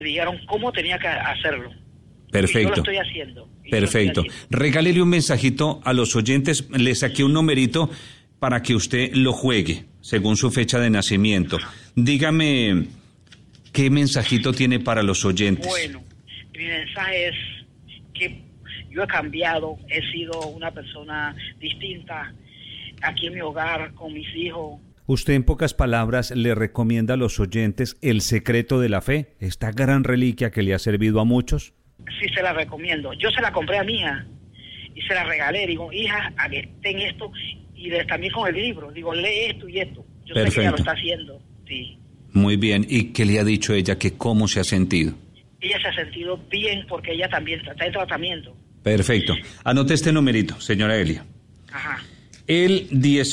dijeron cómo tenía que hacerlo. Perfecto. Y yo lo estoy haciendo. Perfecto. Regálele un mensajito a los oyentes. Le saqué un numerito para que usted lo juegue según su fecha de nacimiento. Dígame qué mensajito tiene para los oyentes. Bueno, mi mensaje es que yo he cambiado, he sido una persona distinta aquí en mi hogar, con mis hijos. Usted, en pocas palabras, le recomienda a los oyentes El secreto de la fe, esta gran reliquia que le ha servido a muchos. Sí, se la recomiendo. Yo se la compré a mi hija y se la regalé. Digo, hija, ten esto, y también con el libro. Digo, lee esto y esto. Yo Perfecto. sé que ella lo está haciendo, sí. Muy bien. ¿Y qué le ha dicho ella? Que ¿cómo se ha sentido? Ella se ha sentido bien porque ella también está en tratamiento. Perfecto. Anote este numerito, señora Elia. Ajá. El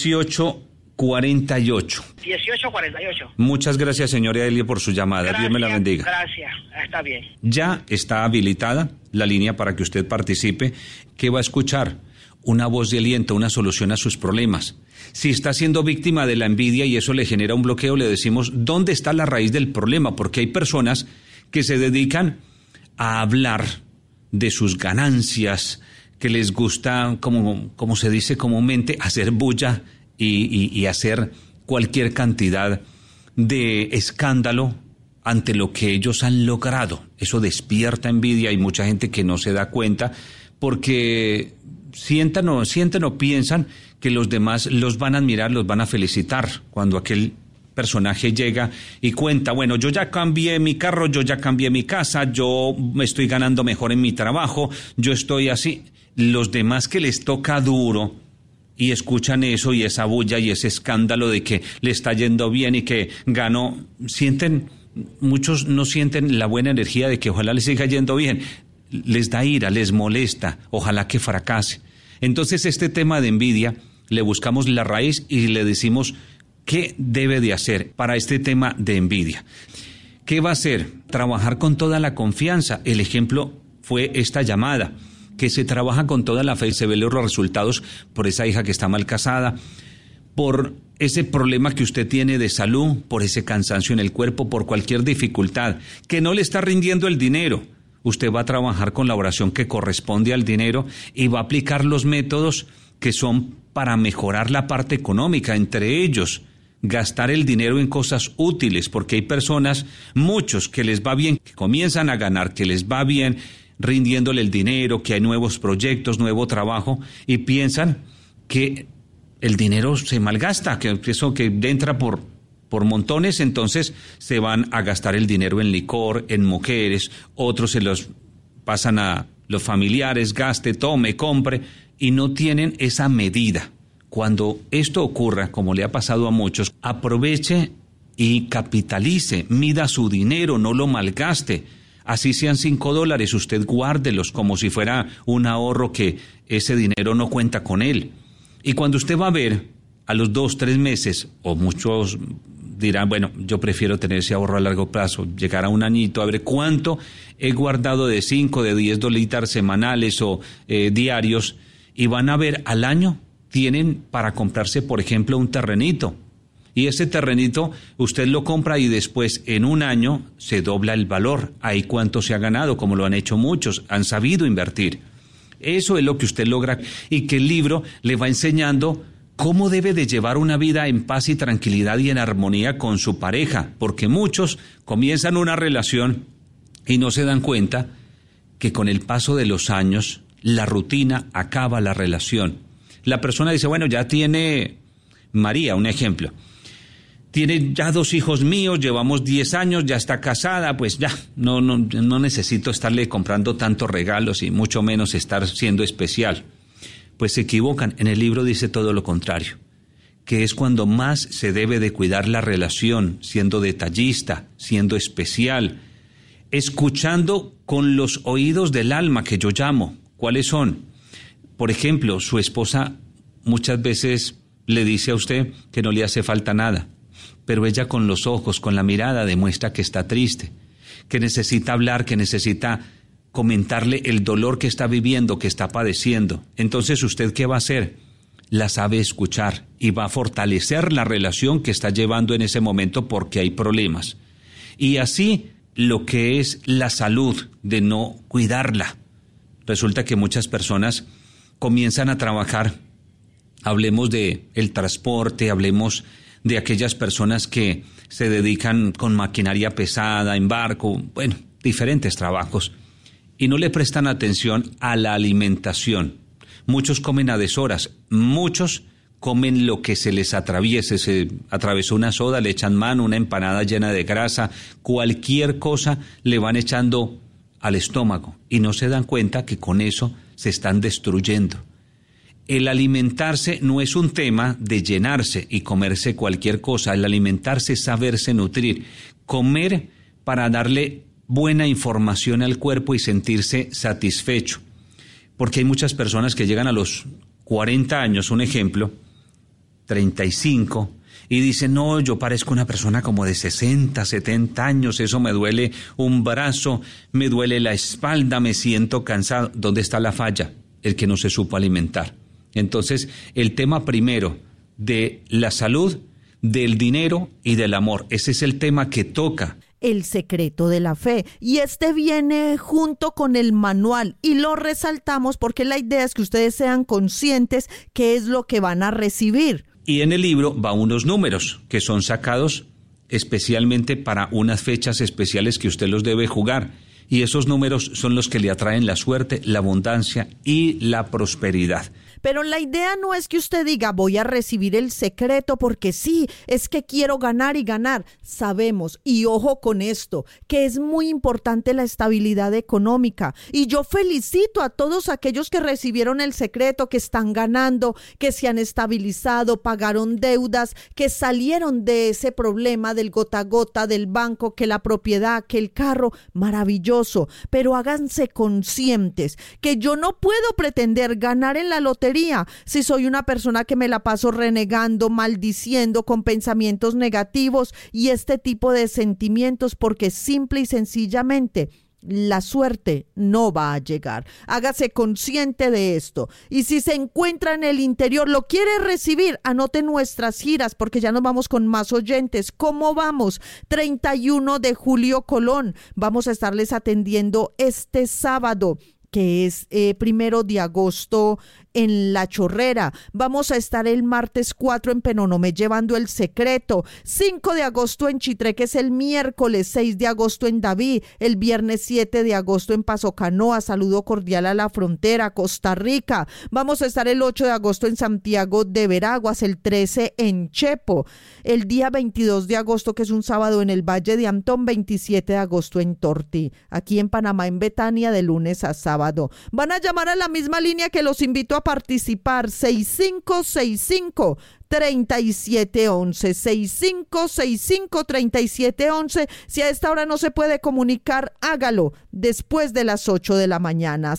1848. 1848. Muchas gracias, señora Elia, por su llamada. Gracias, Dios me la bendiga. Gracias, está bien. Ya está habilitada la línea para que usted participe. ¿Qué va a escuchar? Una voz de aliento, una solución a sus problemas. Si está siendo víctima de la envidia y eso le genera un bloqueo, le decimos dónde está la raíz del problema, porque hay personas que se dedican a hablar de sus ganancias, que les gusta, como se dice comúnmente, hacer bulla y hacer cualquier cantidad de escándalo ante lo que ellos han logrado. Eso despierta envidia. Hay mucha gente que no se da cuenta porque sienten o piensan que los demás los van a admirar, los van a felicitar cuando aquel personaje llega y cuenta, bueno, yo ya cambié mi carro, yo ya cambié mi casa, yo me estoy ganando mejor en mi trabajo, yo estoy así. Los demás que les toca duro y escuchan eso y esa bulla y ese escándalo de que le está yendo bien y que ganó, muchos no sienten la buena energía de que ojalá les siga yendo bien. Les da ira, les molesta, ojalá que fracase. Entonces este tema de envidia, le buscamos la raíz y le decimos qué debe de hacer para este tema de envidia. ¿Qué va a hacer? Trabajar con toda la confianza. El ejemplo fue esta llamada, que se trabaja con toda la fe, se ven los resultados por esa hija que está mal casada, por ese problema que usted tiene de salud, por ese cansancio en el cuerpo, por cualquier dificultad, que no le está rindiendo el dinero. Usted va a trabajar con la oración que corresponde al dinero y va a aplicar los métodos que son para mejorar la parte económica, entre ellos gastar el dinero en cosas útiles, porque hay personas, muchos, que les va bien, que comienzan a ganar, que les va bien rindiéndole el dinero, que hay nuevos proyectos, nuevo trabajo, y piensan que el dinero se malgasta, que eso que entra por montones, entonces se van a gastar el dinero en licor, en mujeres, otros se los pasan a los familiares, gaste, tome, compre, y no tienen esa medida. Cuando esto ocurra, como le ha pasado a muchos, aproveche y capitalice, mida su dinero, no lo malgaste. Así sean $5, usted guárdelos como si fuera un ahorro que ese dinero no cuenta con él. Y cuando usted va a ver, a los 2-3 meses, o muchos dirán, bueno, yo prefiero tener ese ahorro a largo plazo, llegar a un añito, a ver cuánto he guardado de 5, de 10 dólares semanales o diarios, y van a ver al año, tienen para comprarse, por ejemplo, un terrenito. Y ese terrenito usted lo compra y después en un año se dobla el valor. Ahí cuánto se ha ganado, como lo han hecho muchos, han sabido invertir. Eso es lo que usted logra y que el libro le va enseñando cómo debe de llevar una vida en paz y tranquilidad y en armonía con su pareja. Porque muchos comienzan una relación y no se dan cuenta que con el paso de los años la rutina acaba la relación. La persona dice, bueno, ya tiene María, un ejemplo. Tiene ya 2 hijos míos, llevamos 10 años, ya está casada, pues ya, no necesito estarle comprando tantos regalos y mucho menos estar siendo especial. Pues se equivocan, en el libro dice todo lo contrario, que es cuando más se debe de cuidar la relación, siendo detallista, siendo especial, escuchando con los oídos del alma que yo llamo. ¿Cuáles son? Por ejemplo, su esposa muchas veces le dice a usted que no le hace falta nada, pero ella con los ojos, con la mirada, demuestra que está triste, que necesita hablar, que necesita comentarle el dolor que está viviendo, que está padeciendo. Entonces, ¿usted qué va a hacer? La sabe escuchar y va a fortalecer la relación que está llevando en ese momento porque hay problemas. Y así lo que es la salud, de no cuidarla. Resulta que muchas personas comienzan a trabajar, hablemos de el transporte, hablemos de aquellas personas que se dedican con maquinaria pesada, en barco, bueno, diferentes trabajos, y no le prestan atención a la alimentación. Muchos comen a deshoras, muchos comen lo que se les atraviese, se atravesó una soda, le echan mano, una empanada llena de grasa, cualquier cosa le van echando al estómago y no se dan cuenta que con eso se están destruyendo. El alimentarse no es un tema de llenarse y comerse cualquier cosa, el alimentarse es saberse nutrir, comer para darle buena información al cuerpo y sentirse satisfecho. Porque hay muchas personas que llegan a los 40 años, un ejemplo, 35, y dicen, no, yo parezco una persona como de 60, 70 años, eso me duele un brazo, me duele la espalda, me siento cansado. ¿Dónde está la falla? El que no se supo alimentar. Entonces, el tema primero de la salud, del dinero y del amor, ese es el tema que toca. El secreto de la fe, y este viene junto con el manual y lo resaltamos porque la idea es que ustedes sean conscientes qué es lo que van a recibir. Y en el libro va unos números que son sacados especialmente para unas fechas especiales que usted los debe jugar, y esos números son los que le atraen la suerte, la abundancia y la prosperidad. Pero la idea no es que usted diga voy a recibir el secreto porque sí, es que quiero ganar y ganar. Sabemos, y ojo con esto, que es muy importante la estabilidad económica. Y yo felicito a todos aquellos que recibieron el secreto, que están ganando, que se han estabilizado, pagaron deudas, que salieron de ese problema del gota a gota, del banco, que la propiedad, que el carro. Maravilloso, pero háganse conscientes que yo no puedo pretender ganar en la lotería si soy una persona que me la paso renegando, maldiciendo, con pensamientos negativos y este tipo de sentimientos, porque simple y sencillamente la suerte no va a llegar. Hágase consciente de esto. Y si se encuentra en el interior, lo quiere recibir, anote nuestras giras porque ya nos vamos con más oyentes. ¿Cómo vamos? 31 de julio, Colón. Vamos a estarles atendiendo este sábado, que es 1 de agosto en La Chorrera. Vamos a estar el martes 4 en Penonomé llevando el secreto. 5 de agosto en Chitré, que es el miércoles. 6 de agosto en David. El viernes 7 de agosto en Paso Canoa. Saludo cordial a la frontera, Costa Rica. Vamos a estar el 8 de agosto en Santiago de Veraguas. El 13 en Chepo. El día 22 de agosto, que es un sábado, en el Valle de Antón. 27 de agosto en Tortí. Aquí en Panamá, en Betania, de lunes a sábado. Van a llamar a la misma línea que los invito a participar, 6565-3711, 6565-3711. Si a esta hora no se puede comunicar, hágalo después de las 8 de la mañana,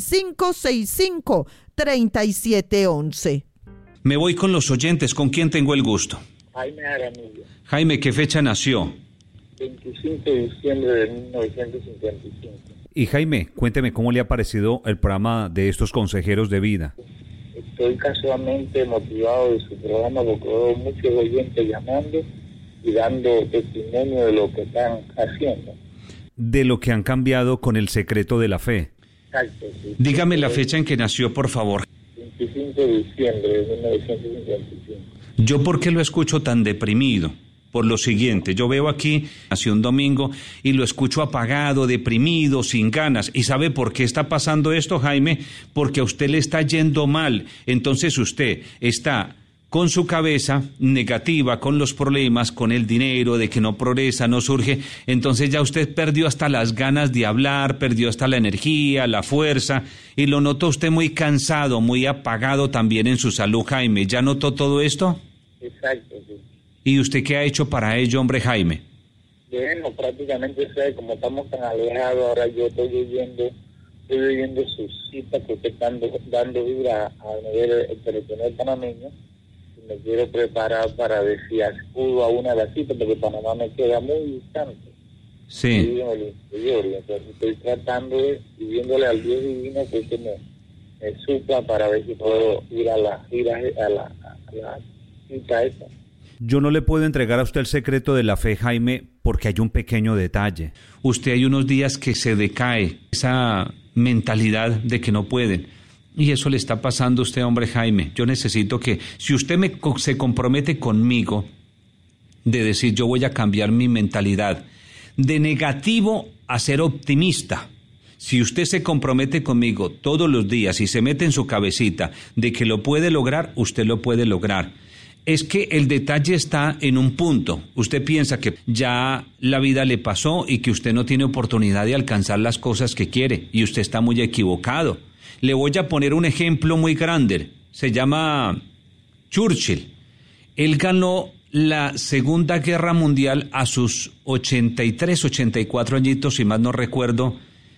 6565-3711. Me voy con los oyentes. ¿Con quién tengo el gusto? Jaime Jaramillo. Jaime, ¿qué fecha nació? 25 de diciembre de 1955. Y Jaime, cuénteme cómo le ha parecido el programa de estos consejeros de vida. Estoy casualmente motivado de su programa porque veo muchos oyentes llamando y dando testimonio de lo que están haciendo. De lo que han cambiado con el secreto de la fe. Exacto. Sí. Dígame la fecha en que nació, por favor. 25 de diciembre de 1955. ¿Yo por qué lo escucho tan deprimido? Por lo siguiente, yo veo aquí, nació un domingo, y lo escucho apagado, deprimido, sin ganas. ¿Y sabe por qué está pasando esto, Jaime? Porque a usted le está yendo mal. Entonces usted está con su cabeza negativa, con los problemas, con el dinero, de que no progresa, no surge. Entonces ya usted perdió hasta las ganas de hablar, perdió hasta la energía, la fuerza, y lo notó usted muy cansado, muy apagado también en su salud, Jaime. ¿Ya notó todo esto? Exacto, sí. ¿Y usted qué ha hecho para ello, hombre, Jaime? Bueno, prácticamente, como estamos tan alejados, ahora yo estoy oyendo sus citas que usted está dando vida a nivel territorial panameño, y me quiero preparar para ver si acudo a una de las citas, porque Panamá me queda muy distante. Sí. En el interior, y entonces estoy tratando de, pidiéndole al Dios divino que me supla para ver si puedo ir a la cita esa. Yo no le puedo entregar a usted el secreto de la fe, Jaime, porque hay un pequeño detalle. Usted hay unos días que se decae esa mentalidad de que no pueden. Y eso le está pasando a usted, hombre, Jaime. Yo necesito que, si usted se compromete conmigo, de decir yo voy a cambiar mi mentalidad de negativo a ser optimista. Si usted se compromete conmigo todos los días y se mete en su cabecita de que lo puede lograr, usted lo puede lograr. Es que el detalle está en un punto. Usted piensa que ya la vida le pasó y que usted no tiene oportunidad de alcanzar las cosas que quiere, y usted está muy equivocado. Le voy a poner un ejemplo muy grande. Se llama Churchill. Él ganó la Segunda Guerra Mundial a sus 83, 84 añitos, si más no recuerdo,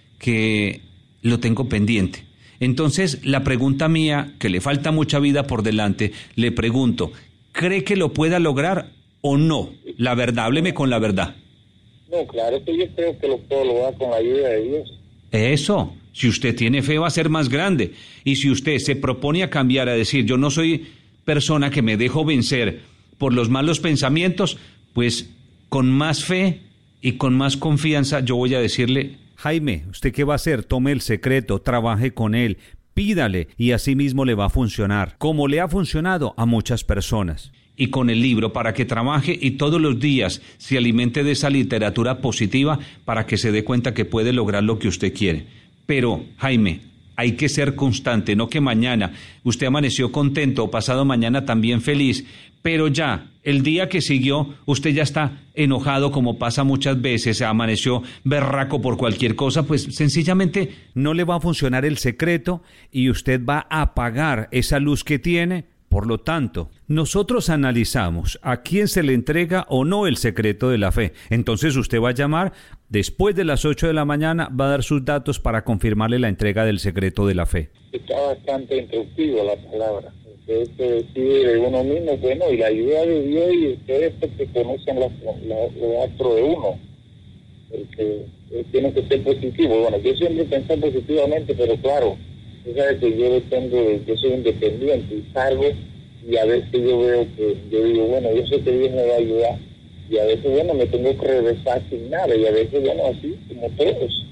que lo tengo pendiente. Entonces, la pregunta mía, que le falta mucha vida por delante, le pregunto, ¿cree que lo pueda lograr o no? La verdad, hábleme con la verdad. No, claro que yo creo que lo puedo lograr con la ayuda de Dios. Eso, si usted tiene fe va a ser más grande. Y si usted se propone a cambiar, a decir, yo no soy persona que me dejo vencer por los malos pensamientos, pues con más fe y con más confianza yo voy a decirle, Jaime, ¿usted qué va a hacer? Tome el secreto, trabaje con él, pídale y así mismo le va a funcionar, como le ha funcionado a muchas personas. Y con el libro para que trabaje y todos los días se alimente de esa literatura positiva para que se dé cuenta que puede lograr lo que usted quiere. Pero, Jaime, hay que ser constante, no que mañana usted amaneció contento o pasado mañana también feliz, pero ya, el día que siguió, usted ya está enojado como pasa muchas veces, amaneció berraco por cualquier cosa, pues sencillamente no le va a funcionar el secreto y usted va a apagar esa luz que tiene. Por lo tanto, nosotros analizamos a quién se le entrega o no el secreto de la fe. Entonces usted va a llamar después de las 8 de la mañana, va a dar sus datos para confirmarle la entrega del secreto de la fe. Está bastante instructivo la palabra. Usted se decide de uno mismo, bueno, y la ayuda de Dios y ustedes porque conocen los astros de uno. Porque tiene que ser positivo. Bueno, yo siempre pensé positivamente, pero claro, usted sabe que yo soy independiente y salgo, y a veces yo veo que, yo digo, bueno, yo sé que Dios me va a ayudar, y a veces, bueno, me tengo que regresar sin nada, y a veces, bueno, así como todos.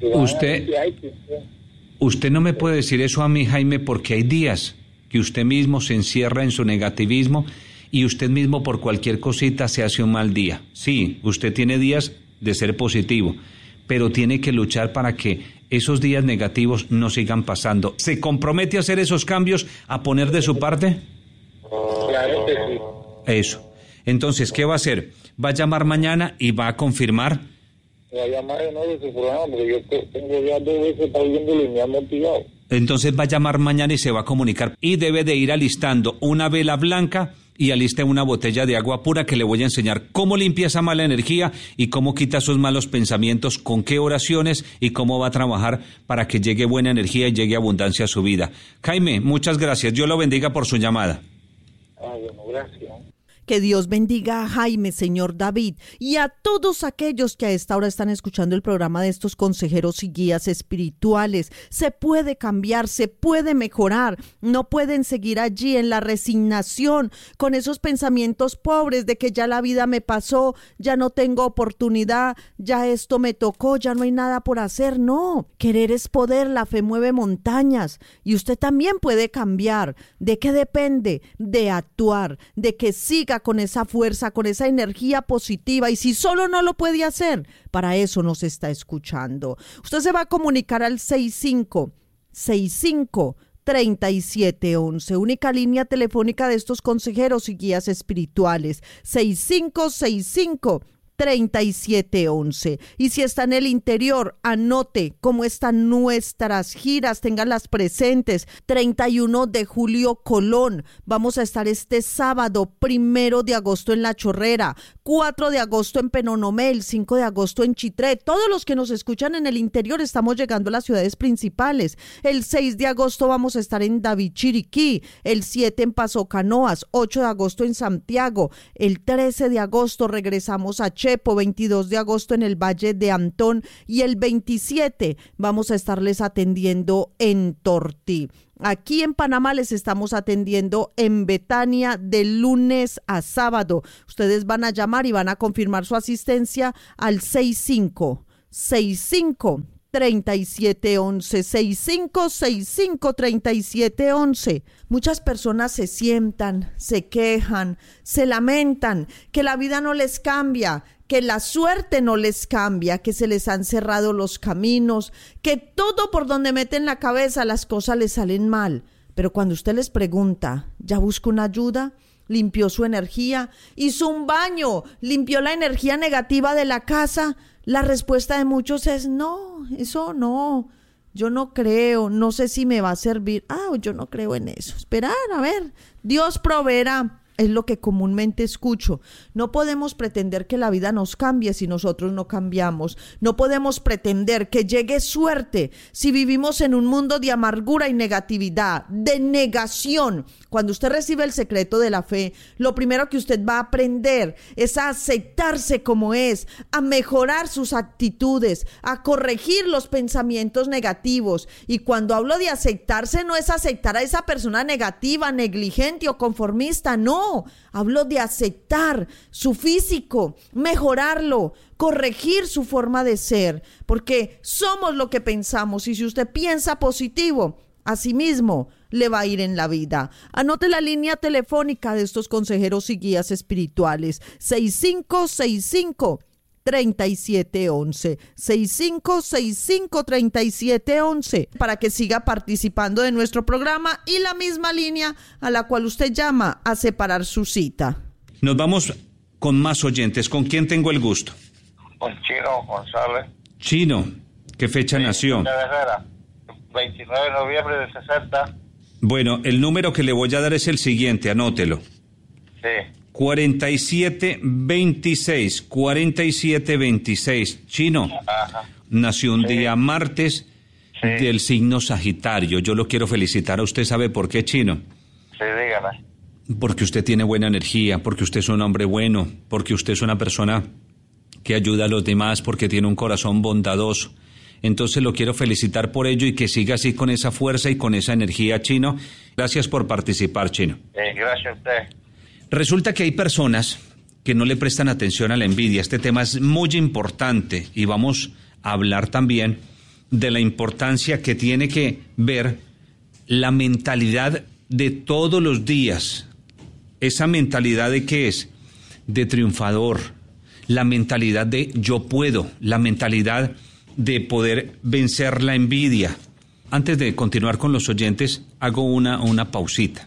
Usted no me puede decir eso a mí, Jaime, porque hay días que usted mismo se encierra en su negativismo y usted mismo por cualquier cosita se hace un mal día. Sí, usted tiene días de ser positivo, pero tiene que luchar para que esos días negativos no sigan pasando. ¿Se compromete a hacer esos cambios, a poner de su parte? Claro que sí. Eso. Entonces, ¿qué va a hacer? ¿Va a llamar mañana y va a confirmar? Me va a llamar de nuevo de su programa, porque yo tengo ya 2 veces estar viéndolo y me ha motivado. Entonces va a llamar mañana y se va a comunicar. Y debe de ir alistando una vela blanca y aliste una botella de agua pura que le voy a enseñar cómo limpia esa mala energía y cómo quita esos malos pensamientos, con qué oraciones y cómo va a trabajar para que llegue buena energía y llegue abundancia a su vida. Jaime, muchas gracias. Dios lo bendiga por su llamada. Bueno, gracias. Que Dios bendiga a Jaime, señor David, y a todos aquellos que a esta hora están escuchando el programa de estos consejeros y guías espirituales. Se puede cambiar, se puede mejorar. No pueden seguir allí en la resignación, con esos pensamientos pobres de que ya la vida me pasó, ya no tengo oportunidad, ya esto me tocó, ya no hay nada por hacer. No, querer es poder, la fe mueve montañas, y usted también puede cambiar. ¿De qué depende? De actuar, de que siga con esa fuerza, con esa energía positiva, y si solo no lo puede hacer, para eso nos está escuchando. Usted se va a comunicar al 653711, única línea telefónica de estos consejeros y guías espirituales, 6535-3711. Y si está en el interior, anote cómo están nuestras giras, ténganlas presentes. 31 de julio, Colón. Vamos a estar este sábado, 1 de agosto en La Chorrera, 4 de agosto en Penonomé, 5 de agosto en Chitré. Todos los que nos escuchan en el interior estamos llegando a las ciudades principales. El 6 de agosto vamos a estar en David, Chiriquí, el 7 en Paso Canoas, 8 de agosto en Santiago, el 13 de agosto regresamos a Chepo, 22 de agosto en el Valle de Antón y el 27 vamos a estarles atendiendo en Tortí. Aquí en Panamá les estamos atendiendo en Betania de lunes a sábado. Ustedes van a llamar y van a confirmar su asistencia al 6565-3711, 6565-3711. Muchas personas se sientan, se quejan, se lamentan, que la vida no les cambia, que la suerte no les cambia, que se les han cerrado los caminos, que todo por donde meten la cabeza las cosas les salen mal. Pero cuando usted les pregunta, ¿ya buscó una ayuda? ¿Limpió su energía? ¿Hizo un baño? ¿Limpió la energía negativa de la casa? La respuesta de muchos es no, eso no. Yo no creo, no sé si me va a servir. Yo no creo en eso. Esperar, a ver, Dios proveerá. Es lo que comúnmente escucho. No podemos pretender que la vida nos cambie si nosotros no cambiamos. No podemos pretender que llegue suerte si vivimos en un mundo de amargura y negatividad, de negación. Cuando usted recibe el secreto de la fe, lo primero que usted va a aprender es a aceptarse como es, a mejorar sus actitudes, a corregir los pensamientos negativos. Y cuando hablo de aceptarse, no es aceptar a esa persona negativa, negligente o conformista, no. Hablo de aceptar su físico, mejorarlo, corregir su forma de ser, porque somos lo que pensamos y si usted piensa positivo, asimismo le va a ir en la vida. Anote la línea telefónica de estos consejeros y guías espirituales, 6565-3711, 6565-3711, para que siga participando de nuestro programa y la misma línea a la cual usted llama a separar su cita. Nos vamos con más oyentes. ¿Con quién tengo el gusto? Con Chino González. Chino, ¿qué fecha nació? De Herrera, 29 de noviembre del 60. Bueno, el número que le voy a dar es el siguiente, anótelo. Sí. 4726. Chino, Ajá. nació un día martes del signo Sagitario. Yo lo quiero felicitar a usted. ¿Sabe por qué, Chino? Sí, dígame. Porque usted tiene buena energía, porque usted es un hombre bueno, porque usted es una persona que ayuda a los demás, porque tiene un corazón bondadoso. Entonces lo quiero felicitar por ello y que siga así con esa fuerza y con esa energía, Chino. Gracias por participar, Chino. Gracias a usted. Resulta que hay personas que no le prestan atención a la envidia. Este tema es muy importante y vamos a hablar también de la importancia que tiene que ver la mentalidad de todos los días. Esa mentalidad de ¿qué es? De triunfador, la mentalidad de yo puedo, la mentalidad de poder vencer la envidia. Antes de continuar con los oyentes, hago una pausita.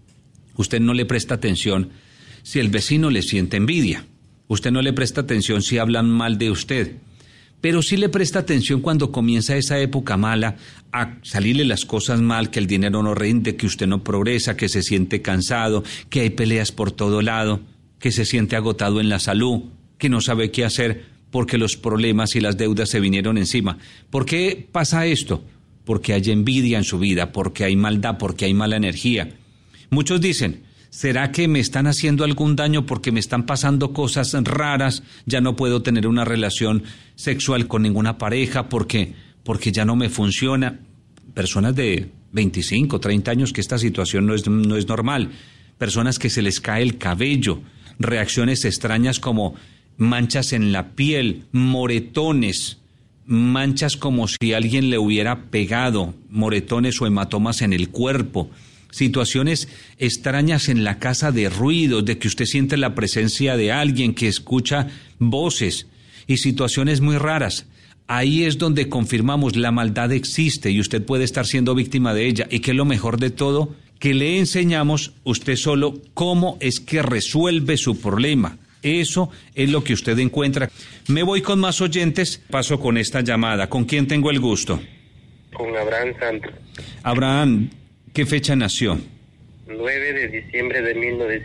Usted no le presta atención si el vecino le siente envidia. Usted no le presta atención si hablan mal de usted. Pero sí le presta atención cuando comienza esa época mala a salirle las cosas mal, que el dinero no rinde, que usted no progresa, que se siente cansado, que hay peleas por todo lado, que se siente agotado en la salud, que no sabe qué hacer porque los problemas y las deudas se vinieron encima. ¿Por qué pasa esto? Porque hay envidia en su vida, porque hay maldad, porque hay mala energía. Muchos dicen, ¿será que me están haciendo algún daño porque me están pasando cosas raras? Ya no puedo tener una relación sexual con ninguna pareja porque ya no me funciona. Personas de 25, 30 años que esta situación no es normal. Personas que se les cae el cabello, reacciones extrañas como manchas en la piel, moretones, manchas como si alguien le hubiera pegado, moretones o hematomas en el cuerpo. Situaciones extrañas en la casa de ruidos, de que usted siente la presencia de alguien, que escucha voces y situaciones muy raras. Ahí es donde confirmamos la maldad existe y usted puede estar siendo víctima de ella. Y que es lo mejor de todo, que le enseñamos usted solo cómo es que resuelve su problema. Eso es lo que usted encuentra. Me voy con más oyentes, paso con esta llamada. ¿Con quién tengo el gusto? Con Abraham Santos. Abraham, ¿qué fecha nació? 9 de diciembre de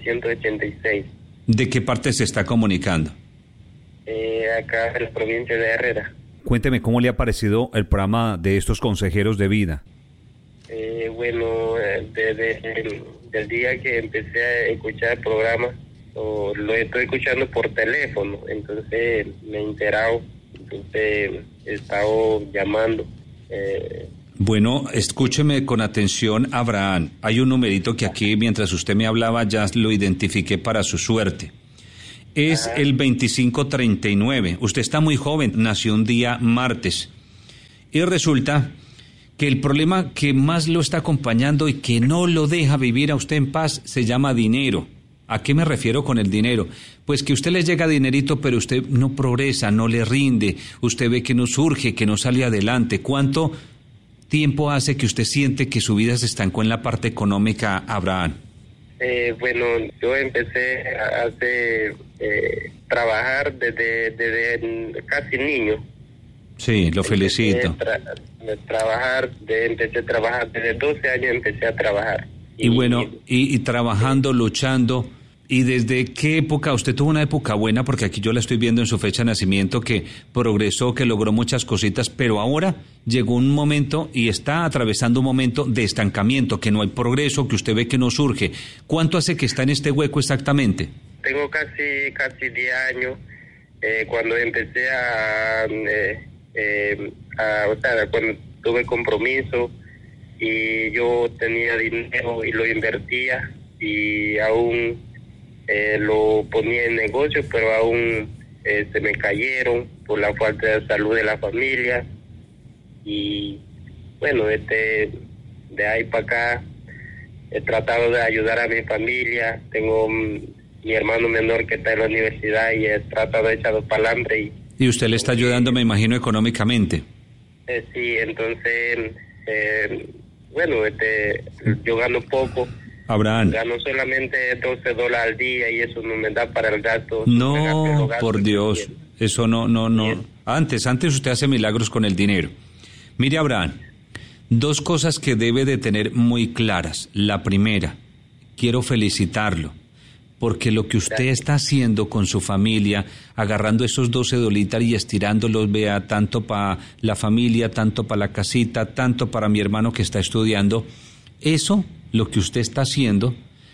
1986. ¿De qué parte se está comunicando? Acá en la provincia de Herrera. Cuénteme cómo le ha parecido el programa de estos consejeros de vida. Bueno, desde el día que empecé a escuchar el programa, lo estoy escuchando por teléfono, entonces me he enterado, entonces he estado llamando. Bueno, escúcheme con atención, Abraham. Hay un numerito que aquí, mientras usted me hablaba, ya lo identifiqué para su suerte. Es el 2539. Usted está muy joven, nació un día martes. Y resulta que el problema que más lo está acompañando y que no lo deja vivir a usted en paz se llama dinero. ¿A qué me refiero con el dinero? Pues que usted le llega dinerito, pero usted no progresa, no le rinde. Usted ve que no surge, que no sale adelante. ¿Cuánto tiempo hace que usted siente que su vida se estancó en la parte económica, Abraham? Bueno, yo empecé a trabajar desde casi niño. Sí, lo felicito. Empecé a trabajar desde 12 años, empecé a trabajar. Y bueno, y trabajando, luchando. ¿Y desde qué época? Usted tuvo una época buena, porque aquí yo la estoy viendo en su fecha de nacimiento, que progresó, que logró muchas cositas, pero ahora llegó un momento y está atravesando un momento de estancamiento, que no hay progreso, que usted ve que no surge. ¿Cuánto hace que está en este hueco exactamente? Tengo casi 10 años. Cuando empecé cuando tuve compromiso y yo tenía dinero y lo invertía y aún lo ponía en negocio, pero aún se me cayeron por la falta de salud de la familia. Y bueno, de ahí para acá he tratado de ayudar a mi familia. Tengo mi hermano menor que está en la universidad y he tratado de echarlo para adelante. Y usted le está ayudando, me imagino, económicamente. Sí, entonces, bueno, yo gano poco. Abraham. Gano solamente $12 al día y eso no me da para el gasto. No, por Dios, eso no. Antes usted hace milagros con el dinero. Mire, Abraham, dos cosas que debe de tener muy claras. La primera, quiero felicitarlo, porque lo que usted está haciendo con su familia, agarrando esos $12 y estirándolos, vea, tanto para la familia, tanto para la casita, tanto para mi hermano que está estudiando, eso, lo que usted está haciendo,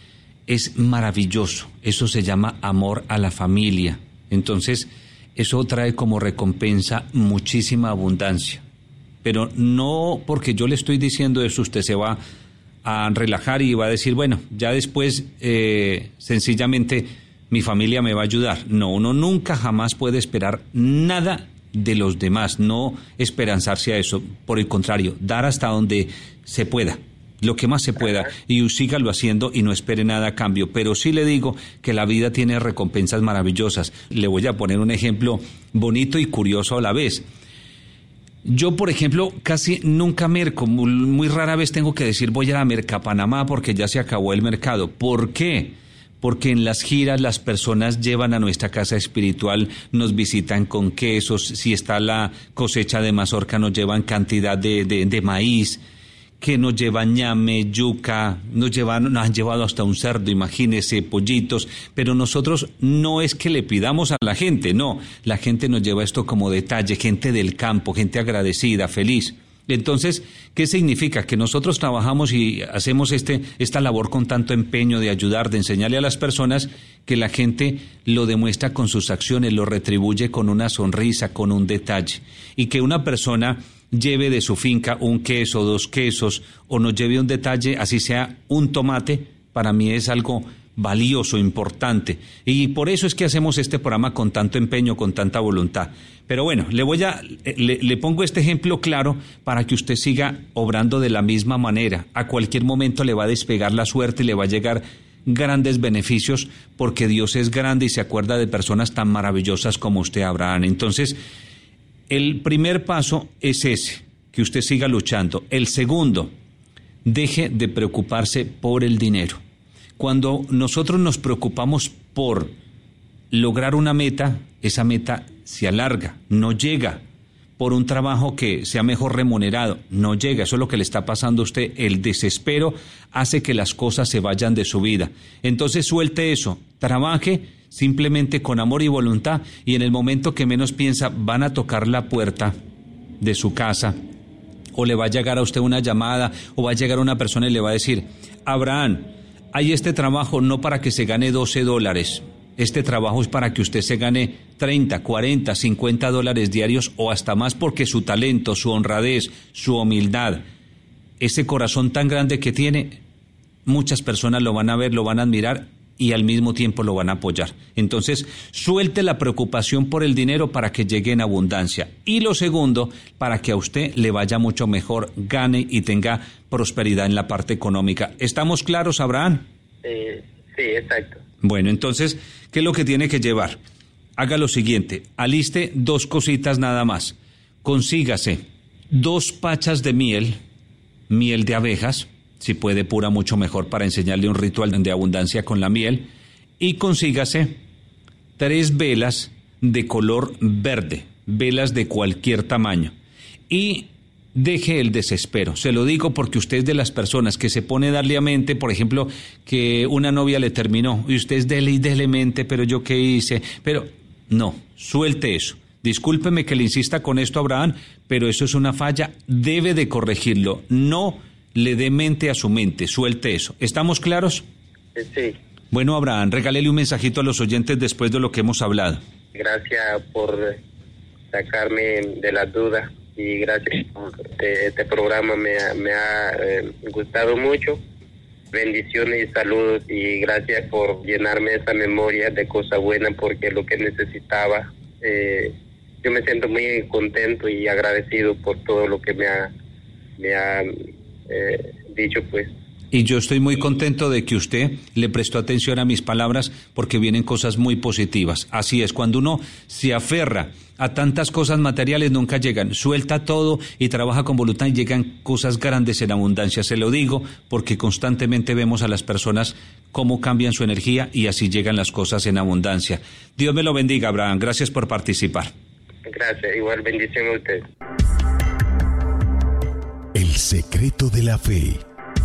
es maravilloso. Eso se llama amor a la familia. Entonces, eso trae como recompensa muchísima abundancia. Pero no porque yo le estoy diciendo eso, usted se va a relajar y va a decir, bueno, ya después sencillamente mi familia me va a ayudar. No, uno nunca jamás puede esperar nada de los demás, no esperanzarse a eso. Por el contrario, dar hasta donde se pueda, lo que más se pueda, y sígalo haciendo y no espere nada a cambio. Pero sí le digo que la vida tiene recompensas maravillosas. Le voy a poner un ejemplo bonito y curioso a la vez. Yo, por ejemplo, casi nunca merco, muy rara vez tengo que decir voy a la Mercapanamá porque ya se acabó el mercado. ¿Por qué? Porque en las giras las personas llevan a nuestra casa espiritual, nos visitan con quesos, si está la cosecha de mazorca nos llevan cantidad de maíz, que nos llevan ñame, yuca, nos han llevado hasta un cerdo, imagínese, pollitos, pero nosotros no es que le pidamos a la gente, no, la gente nos lleva esto como detalle, gente del campo, gente agradecida, feliz. Entonces, ¿qué significa? Que nosotros trabajamos y hacemos esta labor con tanto empeño de ayudar, de enseñarle a las personas, que la gente lo demuestra con sus acciones, lo retribuye con una sonrisa, con un detalle. Y que una persona lleve de su finca un queso, 2 quesos, o nos lleve un detalle, así sea un tomate, para mí es algo valioso, importante. Y por eso es que hacemos este programa con tanto empeño, con tanta voluntad. Pero bueno, le pongo este ejemplo claro para que usted siga obrando de la misma manera. A cualquier momento le va a despegar la suerte y le va a llegar grandes beneficios, porque Dios es grande y se acuerda de personas tan maravillosas como usted, Abraham. Entonces, el primer paso es ese, que usted siga luchando. El segundo, deje de preocuparse por el dinero. Cuando nosotros nos preocupamos por lograr una meta, esa meta se alarga, no llega. Por un trabajo que sea mejor remunerado, no llega. Eso es lo que le está pasando a usted. El desespero hace que las cosas se vayan de su vida. Entonces suelte eso, trabaje simplemente con amor y voluntad, y en el momento que menos piensa van a tocar la puerta de su casa, o le va a llegar a usted una llamada, o va a llegar una persona y le va a decir, Abraham, hay este trabajo no para que se gane $12, este trabajo es para que usted se gane 30, 40, $50 diarios o hasta más, porque su talento, su honradez, su humildad, ese corazón tan grande que tiene, muchas personas lo van a ver, lo van a admirar y al mismo tiempo lo van a apoyar. Entonces, suelte la preocupación por el dinero para que llegue en abundancia. Y lo segundo, para que a usted le vaya mucho mejor, gane y tenga prosperidad en la parte económica. ¿Estamos claros, Abraham? Sí, exacto. Bueno, entonces, ¿qué es lo que tiene que llevar? Haga lo siguiente, aliste 2 cositas nada más. Consígase 2 pachas de miel de abejas, si puede pura mucho mejor para enseñarle un ritual de abundancia con la miel, y consígase 3 velas de color verde, velas de cualquier tamaño, y deje el desespero. Se lo digo porque usted es de las personas que se pone a darle a mente, por ejemplo, que una novia le terminó, y usted es dele y dele mente, pero yo qué hice, pero no, suelte eso. Discúlpeme que le insista con esto, Abraham, pero eso es una falla, debe de corregirlo, no le dé mente a su mente, suelte eso. ¿Estamos claros? Sí. Bueno, Abraham, regálele un mensajito a los oyentes después de lo que hemos hablado. Gracias por sacarme de las dudas y gracias por este programa, me ha gustado mucho. Bendiciones y saludos y gracias por llenarme esa memoria de cosas buenas porque es lo que necesitaba. Yo me siento muy contento y agradecido por todo lo que me ha dicho, pues. Y yo estoy muy contento de que usted le prestó atención a mis palabras porque vienen cosas muy positivas. Así es, cuando uno se aferra a tantas cosas materiales nunca llegan. Suelta todo y trabaja con voluntad y llegan cosas grandes en abundancia. Se lo digo porque constantemente vemos a las personas cómo cambian su energía y así llegan las cosas en abundancia. Dios me lo bendiga, Abraham. Gracias por participar. Gracias, igual bendición a usted. El secreto de la fe.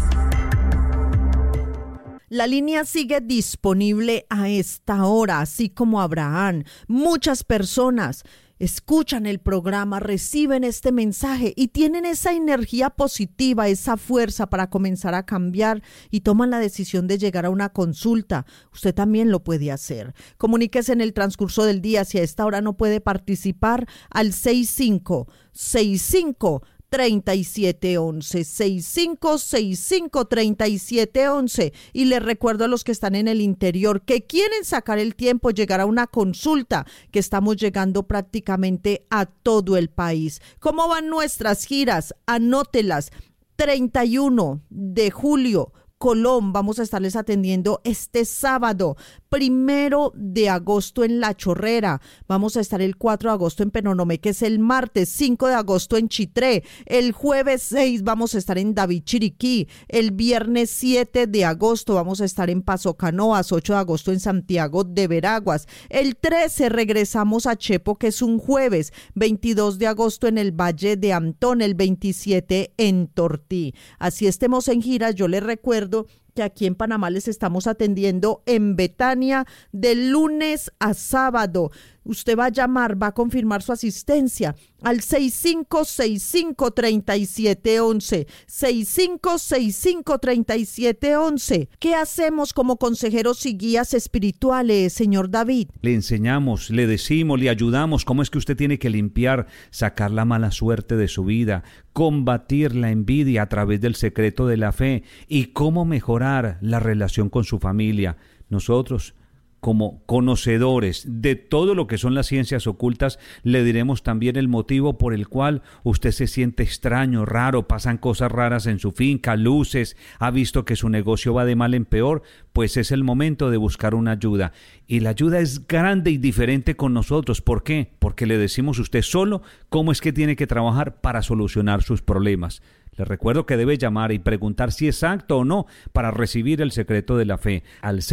La línea sigue disponible a esta hora, así como Abraham. Muchas personas escuchan el programa, reciben este mensaje y tienen esa energía positiva, esa fuerza para comenzar a cambiar y toman la decisión de llegar a una consulta. Usted también lo puede hacer. Comuníquese en el transcurso del día. Si a esta hora no puede participar, al 6565-3711, 6565-3711. Y les recuerdo a los que están en el interior que quieren sacar el tiempo, llegar a una consulta, que estamos llegando prácticamente a todo el país. ¿Cómo van nuestras giras? Anótelas. 31 de julio, Colón, vamos a estarles atendiendo este sábado. 1 de agosto en La Chorrera, vamos a estar el 4 de agosto en Penonomé, que es el martes. 5 de agosto en Chitré, el jueves 6 vamos a estar en David Chiriquí, el viernes 7 de agosto vamos a estar en Paso Canoas, 8 de agosto en Santiago de Veraguas, el 13 regresamos a Chepo, que es un jueves, 22 de agosto en el Valle de Antón, el 27 en Tortí. Así estemos en gira, yo les recuerdo que aquí en Panamá les estamos atendiendo en Betania de lunes a sábado. Usted va a llamar, va a confirmar su asistencia al 6565-3711, 6565-3711. ¿Qué hacemos como consejeros y guías espirituales, señor David? Le enseñamos, le decimos, le ayudamos cómo es que usted tiene que limpiar, sacar la mala suerte de su vida, combatir la envidia a través del secreto de la fe y cómo mejorar la relación con su familia. Nosotros, como conocedores de todo lo que son las ciencias ocultas, le diremos también el motivo por el cual usted se siente extraño, raro, pasan cosas raras en su finca, luces, ha visto que su negocio va de mal en peor, pues es el momento de buscar una ayuda. Y la ayuda es grande y diferente con nosotros. ¿Por qué? Porque le decimos a usted solo cómo es que tiene que trabajar para solucionar sus problemas. Les recuerdo que debe llamar y preguntar si es apto o no para recibir el secreto de la fe al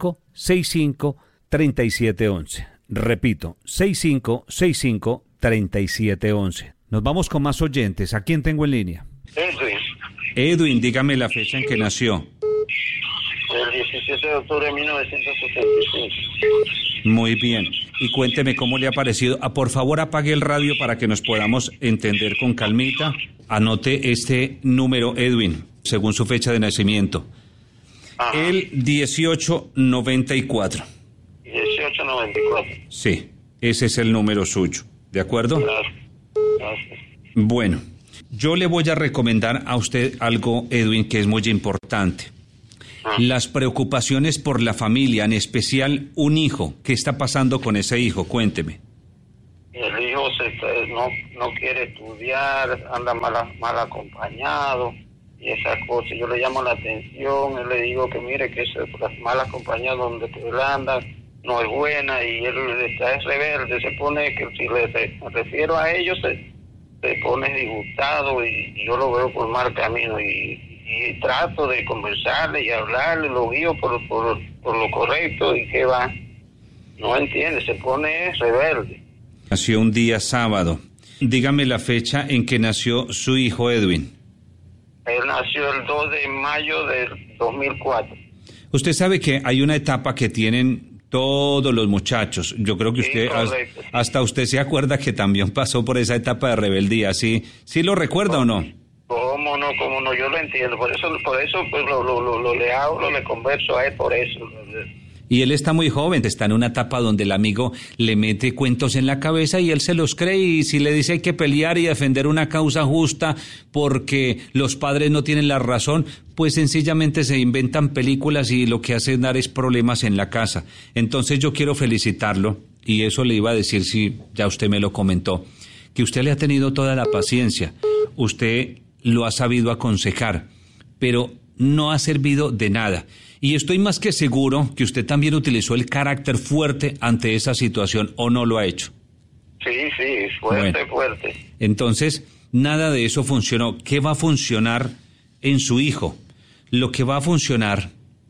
6565-3711. Repito, 6565-3711. Nos vamos con más oyentes. ¿A quién tengo en línea? Edwin, dígame la fecha en que nació. El 17 de octubre de 1965. Muy bien. Y cuénteme cómo le ha parecido. Por favor, apague el radio para que nos podamos entender con calmita. Anote este número, Edwin, según su fecha de nacimiento. Ajá. El 1894. 1894. Sí, ese es el número suyo. ¿De acuerdo? Gracias. Bueno, Yo le voy a recomendar a usted algo, Edwin, que es muy importante. Las preocupaciones por la familia, en especial un hijo. ¿Qué está pasando con ese hijo? Cuénteme. El hijo no quiere estudiar, anda mal acompañado y esas cosas. Yo le llamo la atención, él le digo que mire que las malas compañías donde él anda no es buena y él es rebelde, se pone, que si me refiero a ellos, se pone disgustado y yo lo veo por mal camino y trato de conversarle y hablarle, lo guío por lo correcto y que va, no entiende, se pone rebelde. Nació un día sábado. Dígame la fecha en que nació su hijo Edwin. Él nació el 2 de mayo del 2004. Usted sabe que hay una etapa que tienen todos los muchachos. Yo creo que usted, hasta usted se acuerda que también pasó por esa etapa de rebeldía. ¿Sí lo recuerda o no? ¿Cómo no? Yo lo entiendo. Por eso pues le hablo, le converso a él por eso. Y él está muy joven, está en una etapa donde el amigo le mete cuentos en la cabeza y él se los cree, y si le dice hay que pelear y defender una causa justa porque los padres no tienen la razón, pues sencillamente se inventan películas y lo que hacen dar es problemas en la casa. Entonces yo quiero felicitarlo, y eso le iba a decir si ya usted me lo comentó, que usted le ha tenido toda la paciencia, usted lo ha sabido aconsejar, pero no ha servido de nada. Y estoy más que seguro que usted también utilizó el carácter fuerte ante esa situación, ¿o no lo ha hecho? Sí, fuerte. Entonces, nada de eso funcionó. ¿Qué va a funcionar en su hijo? Lo que va a funcionar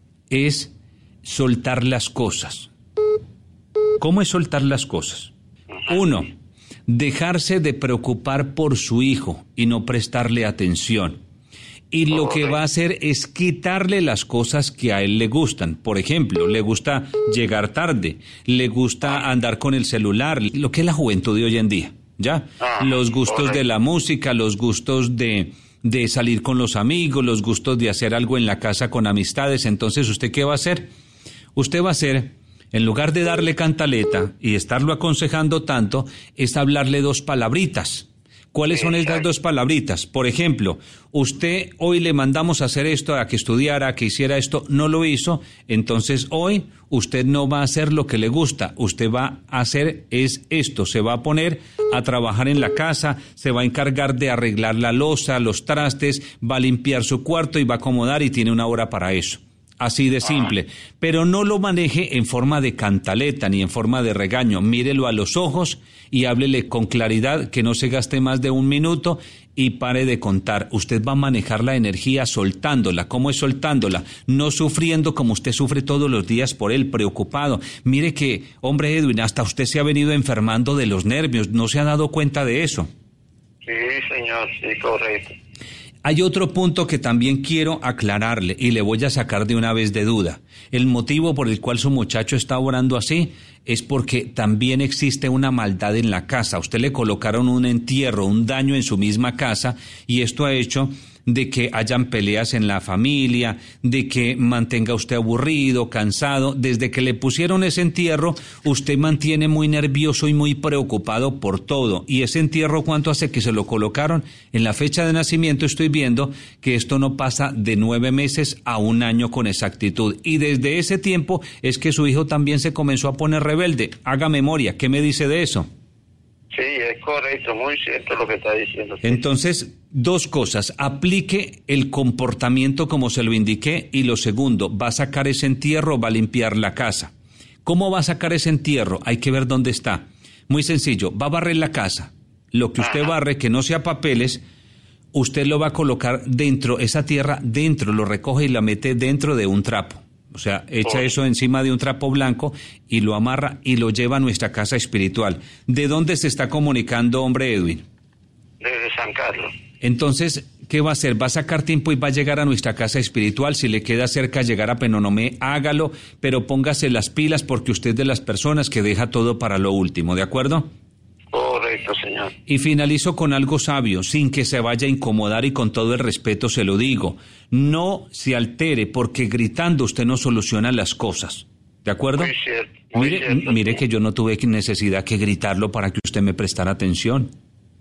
es soltar las cosas. ¿Cómo es soltar las cosas? 1, dejarse de preocupar por su hijo y no prestarle atención. Y lo que va a hacer es quitarle las cosas que a él le gustan. Por ejemplo, le gusta llegar tarde, le gusta andar con el celular, lo que es la juventud de hoy en día, ¿ya? Los gustos de la música, los gustos de salir con los amigos, los gustos de hacer algo en la casa con amistades. Entonces, ¿usted qué va a hacer? Usted va a hacer, en lugar de darle cantaleta y estarlo aconsejando tanto, es hablarle 2 palabritas. ¿Cuáles son estas 2 palabritas? Por ejemplo, usted hoy le mandamos a hacer esto, a que estudiara, a que hiciera esto, no lo hizo, entonces hoy usted no va a hacer lo que le gusta, usted va a hacer es esto, se va a poner a trabajar en la casa, se va a encargar de arreglar la loza, los trastes, va a limpiar su cuarto y va a acomodar y tiene 1 hora para eso. Así de simple, pero no lo maneje en forma de cantaleta ni en forma de regaño, mírelo a los ojos y háblele con claridad, que no se gaste más de 1 minuto y pare de contar. Usted va a manejar la energía soltándola. ¿Cómo es soltándola? No sufriendo como usted sufre todos los días por él, preocupado. Mire que, hombre Edwin, hasta usted se ha venido enfermando de los nervios, ¿no se ha dado cuenta de eso? Sí, señor, sí, correcto. Hay otro punto que también quiero aclararle y le voy a sacar de una vez de duda. El motivo por el cual su muchacho está orando así es porque también existe una maldad en la casa. A usted le colocaron un entierro, un daño en su misma casa, y esto ha hecho de que hayan peleas en la familia, de que mantenga usted aburrido, cansado. Desde que le pusieron ese entierro, usted mantiene muy nervioso y muy preocupado por todo. Y ese entierro, ¿cuánto hace que se lo colocaron? En la fecha de nacimiento estoy viendo que esto no pasa de 9 meses a 1 año con exactitud. Y desde ese tiempo es que su hijo también se comenzó a poner rebelde. Haga memoria, ¿qué me dice de eso? Sí, es correcto, muy cierto lo que está diciendo. Entonces, 2 cosas. Aplique el comportamiento como se lo indiqué, y lo segundo, va a sacar ese entierro, va a limpiar la casa. ¿Cómo va a sacar ese entierro? Hay que ver dónde está. Muy sencillo, va a barrer la casa. Lo que usted barre, que no sea papeles, usted lo va a colocar dentro, esa tierra dentro, lo recoge y la mete dentro de un trapo. O sea, echa eso encima de un trapo blanco y lo amarra y lo lleva a nuestra casa espiritual. ¿De dónde se está comunicando, hombre Edwin? Desde San Carlos. Entonces, ¿qué va a hacer? Va a sacar tiempo y va a llegar a nuestra casa espiritual. Si le queda cerca llegar a Penonomé, hágalo, pero póngase las pilas porque usted es de las personas que deja todo para lo último, ¿de acuerdo? Correcto, señor. Y finalizo con algo sabio, sin que se vaya a incomodar, y con todo el respeto se lo digo. No se altere, porque gritando usted no soluciona las cosas. ¿De acuerdo? Muy cierto. Mire que yo no tuve necesidad que gritarlo para que usted me prestara atención.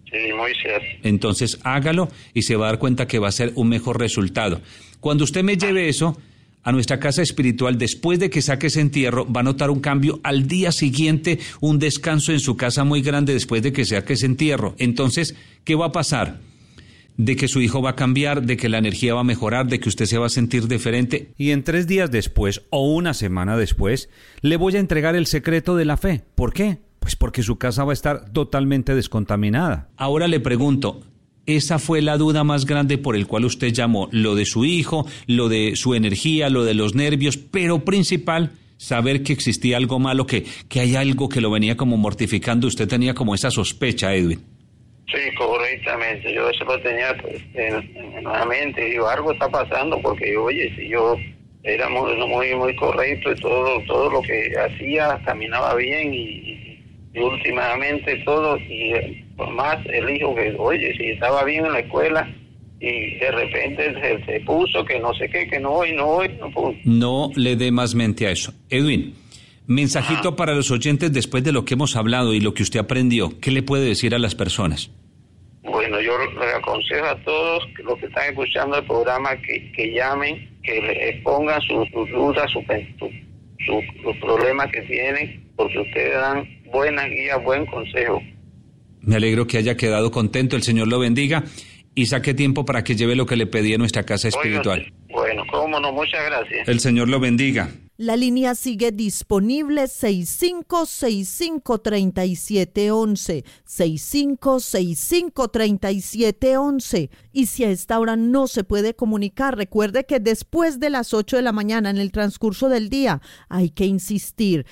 Sí, muy cierto. Entonces hágalo y se va a dar cuenta que va a ser un mejor resultado. Cuando usted me lleve eso a nuestra casa espiritual, después de que saque ese entierro, va a notar un cambio al día siguiente, un descanso en su casa muy grande después de que saque ese entierro. Entonces, ¿qué va a pasar? De que su hijo va a cambiar, de que la energía va a mejorar, de que usted se va a sentir diferente. Y en 3 días después o una semana después, le voy a entregar el secreto de la fe. ¿Por qué? Pues porque su casa va a estar totalmente descontaminada. Ahora le pregunto, ¿esa fue la duda más grande por el cual usted llamó? Lo de su hijo, lo de su energía, lo de los nervios, pero principal, saber que existía algo malo, que hay algo que lo venía como mortificando. Usted tenía como esa sospecha, Edwin. Sí, correctamente. Yo eso lo tenía pues, en la mente. Digo, algo está pasando porque, oye, si yo era muy correcto y todo lo que hacía caminaba bien y últimamente todo, y por más el hijo que, oye, si estaba bien en la escuela y de repente se puso que no sé qué, que no hoy. No le dé más mente a eso. Edwin, mensajito para los oyentes después de lo que hemos hablado y lo que usted aprendió. ¿Qué le puede decir a las personas? Bueno, yo le aconsejo a todos los que están escuchando el programa que llamen, que le expongan sus dudas, sus problemas que tienen, porque ustedes dan buena guía, buen consejo. Me alegro que haya quedado contento. El Señor lo bendiga y saque tiempo para que lleve lo que le pedí en nuestra casa espiritual. Oiga, bueno, cómo no, muchas gracias. El Señor lo bendiga. La línea sigue disponible 6565-3711, 6565-3711. Y si a esta hora no se puede comunicar, recuerde que después de las 8 de la mañana, en el transcurso del día, hay que insistir.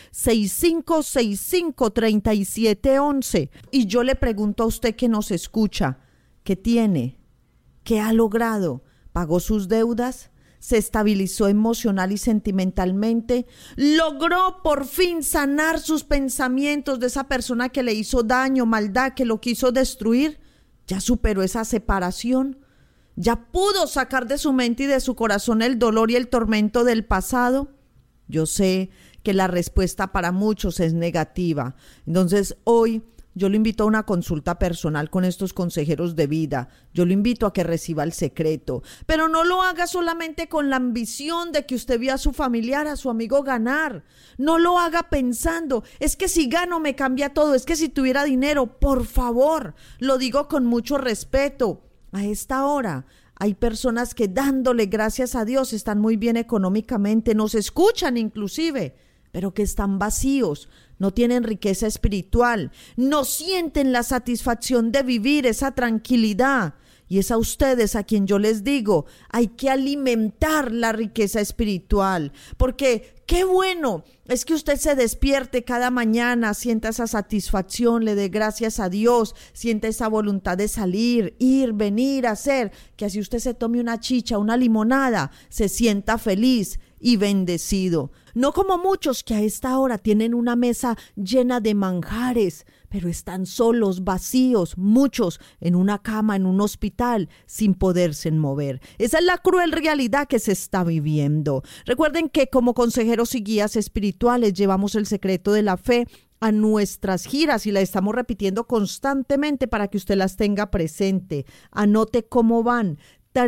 6565-3711. Y yo le pregunto a usted que nos escucha, ¿qué tiene? ¿Qué ha logrado? ¿Pagó sus deudas? ¿Se estabilizó emocional y sentimentalmente? ¿Logró por fin sanar sus pensamientos de esa persona que le hizo daño, maldad, que lo quiso destruir? ¿Ya superó esa separación? ¿Ya pudo sacar de su mente y de su corazón el dolor y el tormento del pasado? Yo sé que la respuesta para muchos es negativa. Entonces hoy yo lo invito a una consulta personal con estos consejeros de vida. Yo lo invito a que reciba el secreto. Pero no lo haga solamente con la ambición de que usted vea a su familiar, a su amigo ganar. No lo haga pensando, es que si gano me cambia todo, es que si tuviera dinero, por favor, lo digo con mucho respeto. A esta hora hay personas que dándole gracias a Dios están muy bien económicamente, nos escuchan inclusive, pero que están vacíos. No tienen riqueza espiritual, no sienten la satisfacción de vivir, esa tranquilidad. Y es a ustedes a quien yo les digo, hay que alimentar la riqueza espiritual, porque qué bueno es que usted se despierte cada mañana, sienta esa satisfacción, le dé gracias a Dios, sienta esa voluntad de salir, ir, venir, hacer, que así usted se tome una chicha, una limonada, se sienta feliz y bendecido. No como muchos que a esta hora tienen una mesa llena de manjares, pero están solos, vacíos, muchos en una cama, en un hospital, sin poderse mover. Esa es la cruel realidad que se está viviendo. Recuerden que como consejeros y guías espirituales llevamos el secreto de la fe a nuestras giras y la estamos repitiendo constantemente para que usted las tenga presente. Anote cómo van.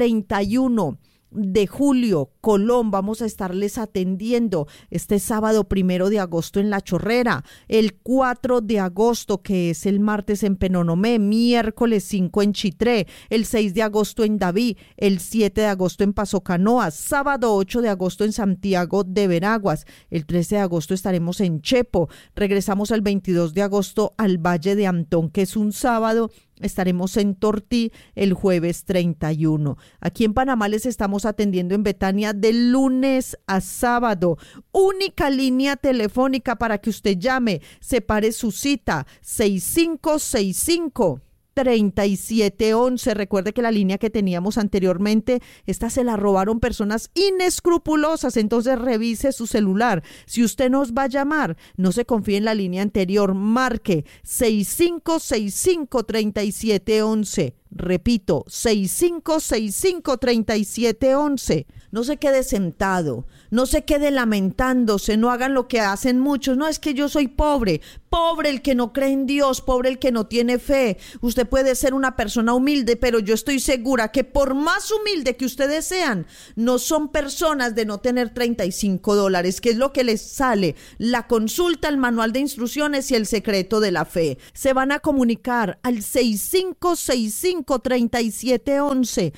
31 de julio, Colón, vamos a estarles atendiendo este sábado 1 de agosto en La Chorrera, el 4 de agosto, que es el martes en Penonomé, miércoles 5 en Chitré, el 6 de agosto en Daví, el 7 de agosto en Paso Canoas, sábado 8 de agosto en Santiago de Veraguas, el 13 de agosto estaremos en Chepo, regresamos el 22 de agosto al Valle de Antón, que es un sábado. Estaremos en Tortí el jueves 31. Aquí en Panamá les estamos atendiendo en Betania de lunes a sábado. Única línea telefónica para que usted llame, separe su cita, 6565-3711. Recuerde que la línea que teníamos anteriormente, esta se la robaron personas inescrupulosas, entonces revise su celular. Si usted nos va a llamar, no se confíe en la línea anterior, marque 6565-3711. Repito, 6565-3711. No se quede sentado, no se quede lamentándose, no hagan lo que hacen muchos. No, es que yo soy pobre, pobre el que no cree en Dios, pobre el que no tiene fe. Usted puede ser una persona humilde, pero yo estoy segura que por más humilde que ustedes sean, no son personas de no tener $35, que es lo que les sale la consulta, el manual de instrucciones y el secreto de la fe. Se van a comunicar al 6565-3711,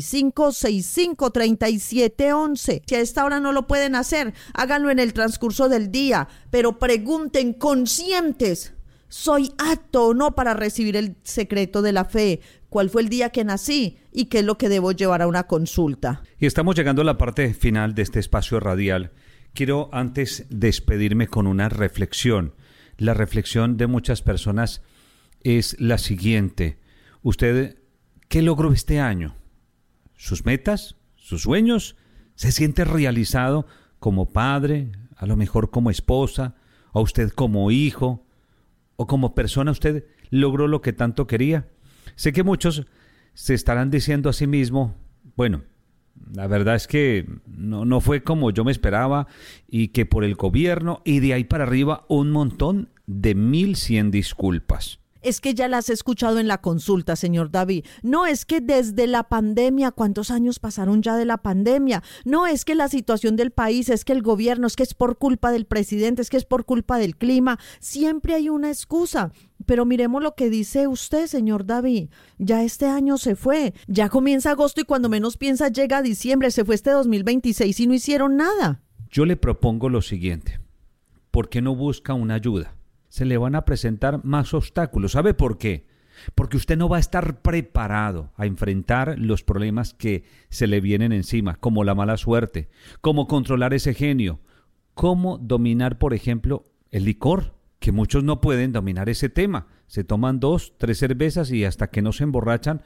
6565-3711. Si a esta hora no lo pueden hacer, háganlo en el transcurso del día, pero pregunten conscientes: ¿soy apto o no para recibir el secreto de la fe? ¿Cuál fue el día que nací? ¿Y qué es lo que debo llevar a una consulta? Y estamos llegando a la parte final de este espacio radial. Quiero antes despedirme con una reflexión. La reflexión de muchas personas es la siguiente: ¿usted qué logró este año? ¿Sus metas? ¿Sus sueños? ¿Se siente realizado como padre, a lo mejor como esposa, o usted como hijo, o como persona? ¿Usted logró lo que tanto quería? Sé que muchos se estarán diciendo a sí mismos: bueno, la verdad es que no fue como yo me esperaba, y que por el gobierno, y de ahí para arriba un montón de 1100 disculpas. Es que ya las he escuchado en la consulta, señor David. No, es que desde la pandemia, ¿cuántos años pasaron ya de la pandemia? No, es que la situación del país, es que el gobierno, es que es por culpa del presidente, es que es por culpa del clima. Siempre hay una excusa. Pero miremos lo que dice usted, señor David. Ya este año se fue, ya comienza agosto y cuando menos piensa llega diciembre. Se fue este 2026 y no hicieron nada. Yo le propongo lo siguiente: ¿por qué no busca una ayuda? Se le van a presentar más obstáculos. ¿Sabe por qué? Porque usted no va a estar preparado a enfrentar los problemas que se le vienen encima, como la mala suerte, cómo controlar ese genio, cómo dominar, por ejemplo, el licor, que muchos no pueden dominar ese tema. Se toman 2, 3 cervezas y hasta que no se emborrachan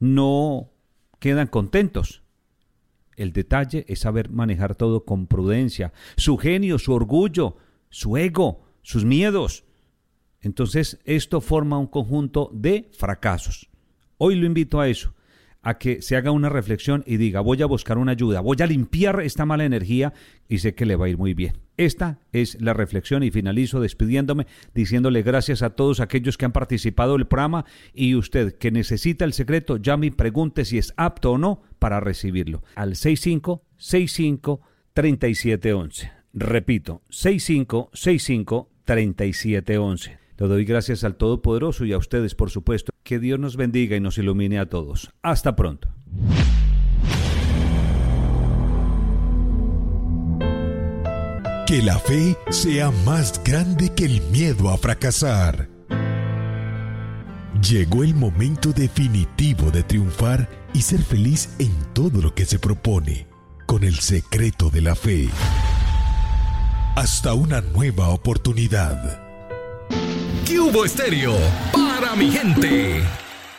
no quedan contentos. El detalle es saber manejar todo con prudencia, su genio, su orgullo, su ego, sus miedos. Entonces, esto forma un conjunto de fracasos. Hoy lo invito a eso, a que se haga una reflexión y diga: voy a buscar una ayuda, voy a limpiar esta mala energía y sé que le va a ir muy bien. Esta es la reflexión y finalizo despidiéndome, diciéndole gracias a todos aquellos que han participado del programa, y usted que necesita el secreto, llame y pregunte si es apto o no para recibirlo al 6565-3711. Repito, 6565-3711. Le doy gracias al Todopoderoso y a ustedes, por supuesto. Que Dios nos bendiga y nos ilumine a todos. Hasta pronto. Que la fe sea más grande que el miedo a fracasar. Llegó el momento definitivo de triunfar y ser feliz en todo lo que se propone, con el secreto de la fe. Hasta una nueva oportunidad. ¿Qué hubo, Estéreo? Para mi gente.